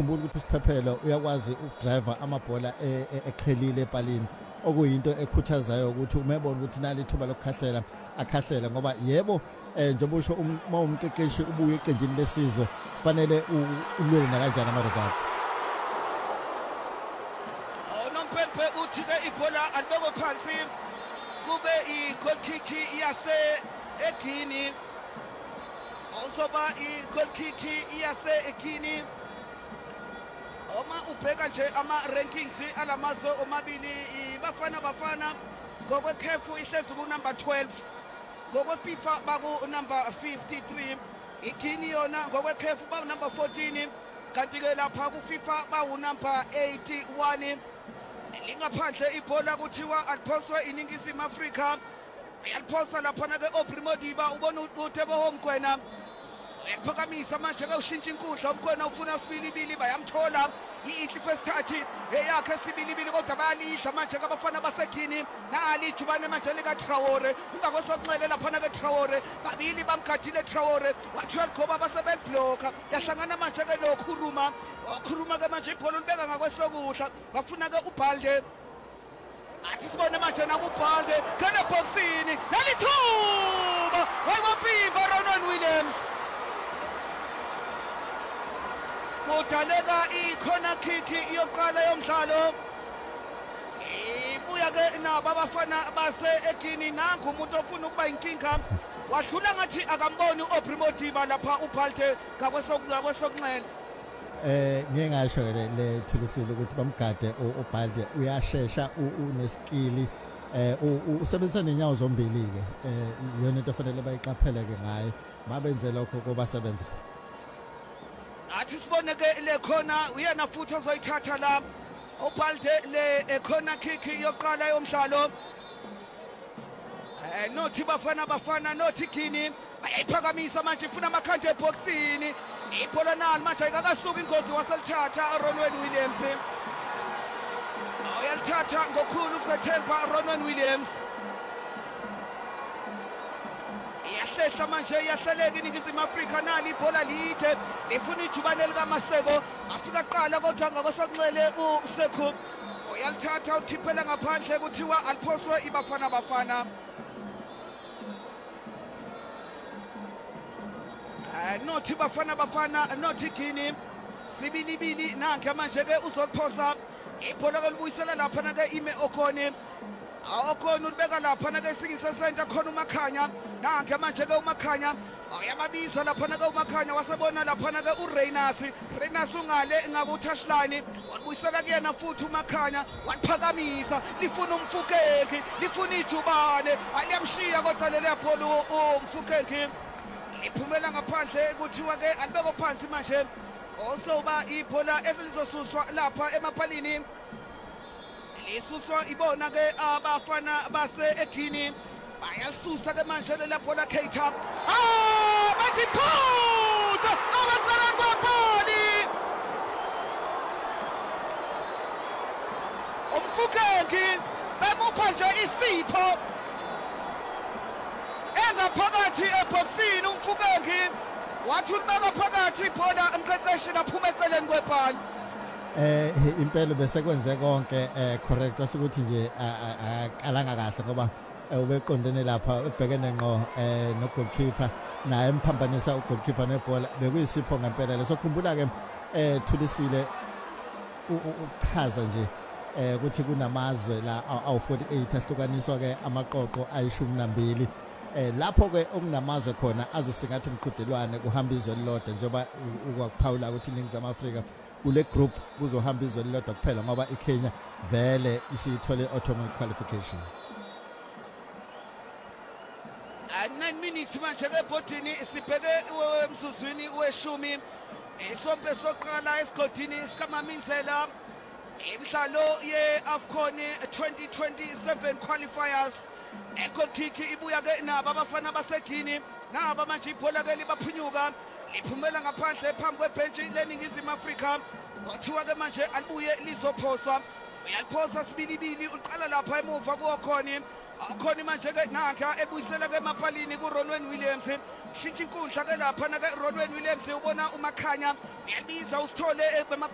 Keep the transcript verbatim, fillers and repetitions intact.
khumbula ukuthi usiphephelo uyakwazi ukudriver amabhola eqhelile epalini okuyinto ekhuthazayo ukuthi umebona ukuthi nali ithuba lokukhahlela akhahlela ngoba yebo njengoba usho uma umqeqeshi ubuye eqenjini lesizwe fanele ulwele na kanjani ama results. Onompempe uthi ke ibhola alibekwe phansi kube i-goal kick yase eGuinea ozoba i-goal kick yase eGuinea. Uma ubheka nje ama-rankings alamazwe omabili bafana bafana ngokwekhefu ihlezi ku-number twelve, ngokwe-FIFA baku-number fifty-three, iGuinea yona ngokwekhefu bawu-number fourteen, kanti-ke lapha ku-FIFA bawu-number eighty-one. Lingaphandle ibhola kuthiwa aliphoswe iNingizimu Afrika, yaliphosa laphana-ke Aubrey Modiba. Ubona uThabo Homgwena uyaphakamisa manje ke ushintsha inkundla, umkhona ufuna sibilibili bayamthola i-inhle first touch eyakhe sibilibili kodwa bayalidla manje ke abafana baseGuinea. Nali ijubane manje lika-Traore, ungakwesokunxele laphana ke Traore, babili bamgadile Traore, wathiwa ligcoba basebelibhlokha, yahlangana manje ke lo Khuruma. Khuruma ke manje ibhola ulibeka ngakwesokudla, bafuna ke uBhalde. Athi sibone manje nakubhalde khona boxini nalithuba wayiwapimba Ronwen Williams. Kudaleka i-corner kick yokuqala yomdlalo, ibuya ke nabo abafana base eGuinea. Nangu umuntu ofuna ukuba inkinga, wadlula ngathi akamboni u-Aubrey Modiba lapha uBhalde ngakwesokunxele. Eh ngeke ngasho le le Thulisile ukuthi bamgade uBhalde uyashesha uneskili eh usebenzisa nenyawo zombili ke eh yona into efanele bayiqaphele ke ngaye mabenze lokho kuba sebenza. Athi sibone ke le khona uyena futhi ozoyithatha la uBhalde le corner kick yokuqala yomdlalo. Eh nothi bafana bafana nothi Guinea bayayiphakamisa manje ifuna amakhanda eboxini. Ibhola nalo manje ayikakasuki ingozi waselithatha Ronwen Williams. Uyalithatha ngokhulu kusethemba Ronwen Williams. Iyahlehla manje iyahleleka iNingizimu Afrika, nali ibhola lide lifuna ijubane likaMaseko, afika kuqala kodwa ngakwesokunxele uSekhu. Uyalithatha ukhiphela ngaphandle kuthiwa aliphoswe ibafana bafana. Nothi bafana bafana nothi Guinea sibilibili nanke manje ke uzoliphosa ibhola ke libuyisela laphana ke Ime Okone. Okone ulibeka laphana ke isikise center khona uMakhanya, nanke manje ke uMakhanya ayababiza laphana ke uMakhanya, wasebona laphana ke uReyners. Reyners ungale ngabe uThashlani walibuyisela kuyena futhi uMakhanya, waliphakamisa lifuna umfukeki, lifuna ijubane, aliyamshiya kodwa leli bhola umfukeki iphumela ngaphandle kuthiwa ke alibekwe phansi manje osoba ibhola elizosuswa lapha emapalini. Lisuswa ibona ke abafana base eGuinea bayalisusa ke manje le bhola Keita. Ah bakiphutha abaqala ngobholi umfukeki bemupha nje isipho engaphakathi eboxini. Umfukeki wathi ubeka phakathi ibhola umqeqeshi laphuma eceleni kwebhali. Eh impela bese kwenze konke eh correct ukuthi nje akalanga kahle ngoba ubeqondene lapha ebhekene ngqo eh no goalkeeper naye emphambanisa ugoalkeeper nebhola bekuyisipho ngempela leso. Khumbula ke eh Thulisile uchaza nje eh ukuthi kunamazwe la awu forty-eight ahlukaniswa ke amaqoqo ayishumi nambili. Eh lapho ke okunamazwe khona azosingatha umqhudelwane kuhamba izwe lilodwa njengoba ukwakuphawula ukuthi iNingizimu Afrika kule group kuzohamba izwe lilodwa kuphela ngoba iKenya vele isithole automatic qualification. nine minutes manje ke bhodini sibheke emsuzwini weshumi isompe soqala esigodini sikamamindlela imidlalo ye-AFCON twenty twenty-seven qualifiers. Goal kick ibuya ke nabo abafana baseGuinea nabo manje ibhola ke libaphunyuka liphumela ngaphandle phambi kwebhenchi leNingizimu Afrika. Kwathiwa ke manje alibuye lizophoswa, uyaliphosa sibilibili uqala lapha emuva kuOkhoni. Okhoni manje ke nakha ebuyisela ke emapalini kuRonwen Williams. Shintsha inkundla ke lapha na ke Ronwen Williams ubona uMakhanya uyalibiza usithole